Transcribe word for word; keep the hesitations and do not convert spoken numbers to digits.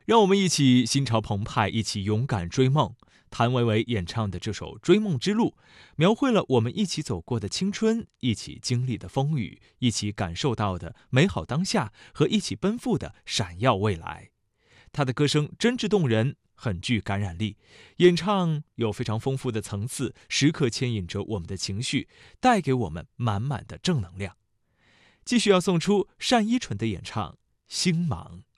让我们一起心潮澎湃，一起勇敢追梦。谭维维演唱的这首《追梦之路》，描绘了我们一起走过的青春，一起经历的风雨，一起感受到的美好当下和一起奔赴的闪耀未来。他的歌声真挚动人，很具感染力，演唱有非常丰富的层次，时刻牵引着我们的情绪，带给我们满满的正能量。继续要送出单依纯的演唱《星芒》。